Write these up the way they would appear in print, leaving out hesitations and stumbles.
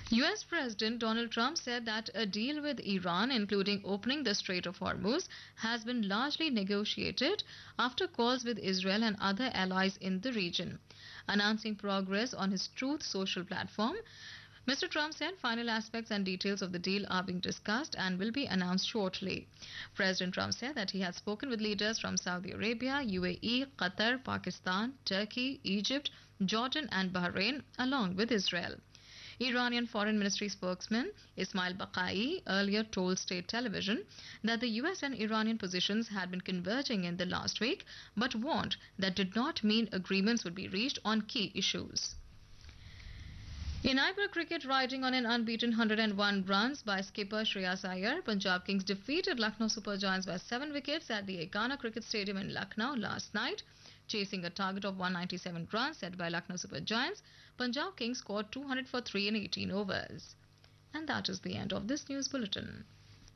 US President Donald Trump said that a deal with Iran, including opening the Strait of Hormuz, has been largely negotiated after calls with Israel and other allies in the region. Announcing progress on his Truth Social platform, Mr. Trump said final aspects and details of the deal are being discussed and will be announced shortly. President Trump said that he has spoken with leaders from Saudi Arabia, UAE, Qatar, Pakistan, Turkey, Egypt, Jordan, and Bahrain, along with Israel. Iranian Foreign Ministry spokesman Ismail Baqai earlier told state television that the US and Iranian positions had been converging in the last week, but warned that did not mean agreements would be reached on key issues. In IPL cricket, riding on an unbeaten 101 runs by skipper Shreyas Iyer, Punjab Kings defeated Lucknow Super Giants by 7 wickets at the Ekana Cricket Stadium in Lucknow last night. Chasing a target of 197 runs set by Lucknow Super Giants, Punjab Kings scored 200 for 3 in 18 overs. And that is the end of this news bulletin.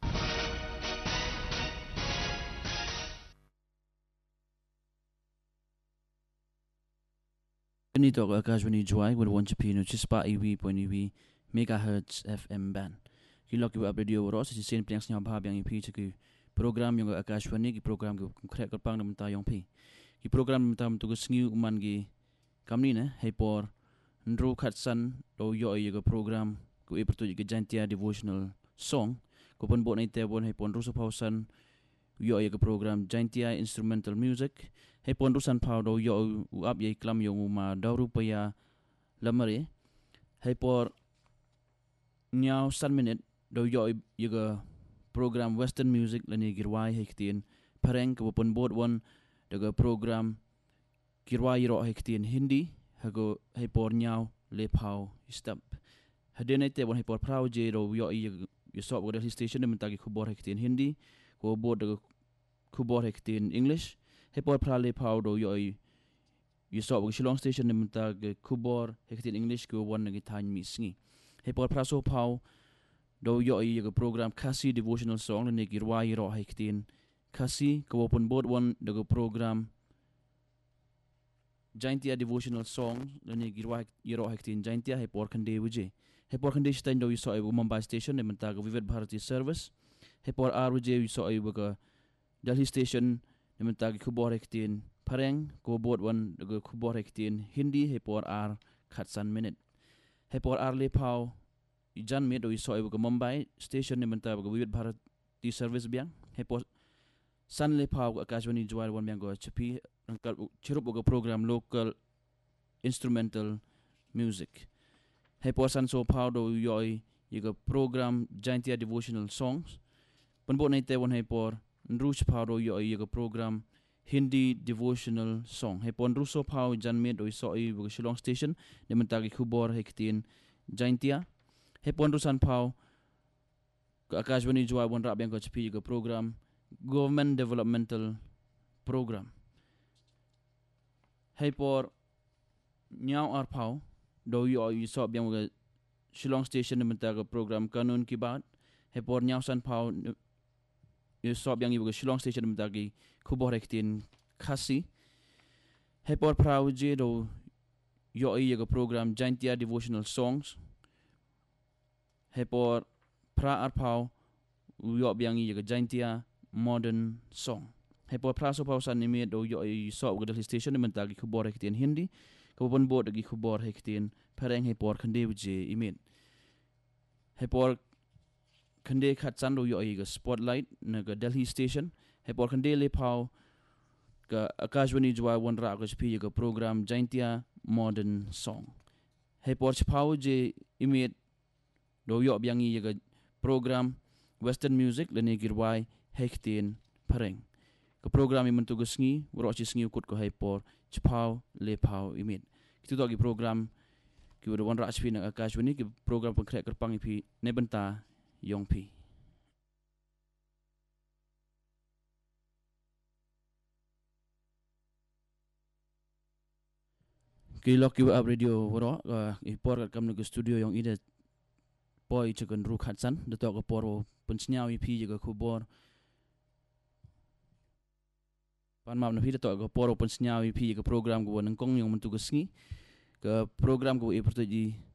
Nito ka Akashwani Joy with one chapino chispa iwi poniwi megahertz FM band. Kilok yu radio ros si sen piang snya bha yang ipi chaku program yung Akashwani ki program ko konkret ko pang nam ta yong pi. Ki program tam tu sngiu man gi kamni ne hey por ndro khatsan do yo ye program ko e pertu ge jantia devotional song ko pon bo nei te bon hey pon ruso pausan yo ye program jantia instrumental music hey pon rusan pau do yo up ye klam yo ma dauru paya lamare hey por nyao san minute do yo ye program western music lani girwai hey ktien pareng ko pon bod won daga program girwai ro hey ktien hindi hago hey por nyao le pau step hadene te bon hey por prau je do yo ye so bo station de mentagi khubor hey ktien hindi ko bod daga khubor hey ktien english hey por prale pau do yo ye so bo shillong station de mentagi khubor hey ktien english ko won ngi tan mi sngi hey por praso pau do yo ye program kasi devotional song ne girwai ro hey ktien kasi ko pon bod won daga program Jaintia devotional song lani girwa yero hektin Jaintia he por khande wuje he por khande stain do so ai Mumbai station ne manta ga Vivid Bharati service he por ruje so ai ga Delhi station ne manta ga khubor hektin pareng ko bod wan ga khubor hektin Hindi he por ar khatsan minute he por ar le pau jan me do so ai ga Mumbai station ne manta ga Vivid Bharati service biang he por san le pau ga Akashwani Joy wan biang go chapi chirup ga program local instrumental music hey por san so pau do yoi yiga program Jaintia devotional songs panbo nei te won hey por nruch pau do yoi yiga program Hindi devotional song hey por nruso pau jan me do so I ga Shillong station ne mentagi khubor hey ktien Jaintia hey por nrusan pau ka Akashwani Joy won ra bang ko chpi yiga program government developmental program hey por nyao ar pau do yo so biang ga Shillong station menta ga program kanun ki baat hey por nyao san pau yo so biang ga Shillong station menta gi khubor ektin khasi hey por prau je do yo ga program Jaintia devotional songs hey por pra ar pau yo biang ga Jaintia modern song hey por praso pausan ni do yo so ga Delhi station ne mentagi khubor hektin Hindi ko bon bod gi khubor hektin pareng hey por khande je imet hey por khande khatsan do yo ga spotlight na ga Delhi station hey por khande le pau ga Akashwani Joy won ra ga spi ga program Jaintia modern song hey por chpau je imet do yo byang ga program western music le ne girwai hektin pareng ke program yang mentu gesngi woro chi sngi ukut ko hai por chpau le pau imit kitu to gi program ki wor wan ra spi na Akashwani ki program pengkrek kerpang ipi ne benta yong pi ki lok ki up radio woro i por kam no studio yong ide poi chekon ru khatsan de to ko por pensnyau ipi je ko khubor pan map na phi to ko por open snya pi ke program ko nang kong yung mentu gesngi ke program ko e pertu ji